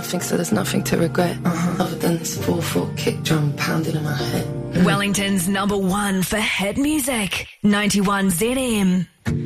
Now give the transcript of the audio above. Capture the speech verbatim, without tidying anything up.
nothing, so there's nothing to regret. Uh-huh. Other than this four-foot kick drum pounding in my head. Mm. Wellington's number one for hit music. ninety-one Z M.